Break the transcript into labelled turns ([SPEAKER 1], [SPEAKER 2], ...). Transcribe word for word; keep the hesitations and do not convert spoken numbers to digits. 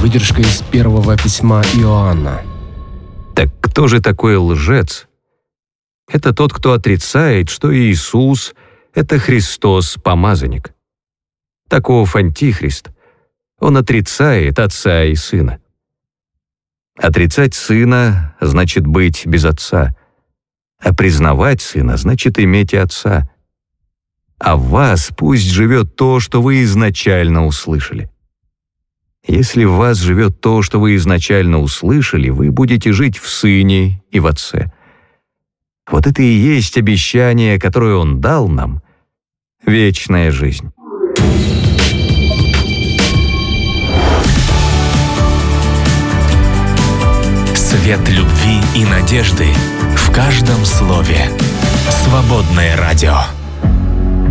[SPEAKER 1] Выдержка из первого письма Иоанна.
[SPEAKER 2] Так кто же такой лжец? Это тот, кто отрицает, что Иисус — это Христос, помазанник. Таков антихрист. Он отрицает Отца и Сына. Отрицать Сына значит быть без Отца, а признавать Сына значит иметь и Отца. А в вас пусть живет то, что вы изначально услышали. Если в вас живет то, что вы изначально услышали, вы будете жить в Сыне и в Отце. Вот это и есть обещание, которое Он дал нам — вечная жизнь.
[SPEAKER 3] Свет любви и надежды в каждом слове. Свободное радио.